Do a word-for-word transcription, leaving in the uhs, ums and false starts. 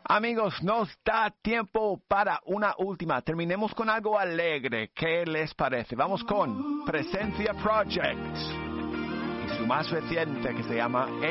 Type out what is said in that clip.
Amigos, nos da tiempo para una última. Terminemos con algo alegre. ¿Qué les parece? Vamos con Presencia Project y su más reciente que se llama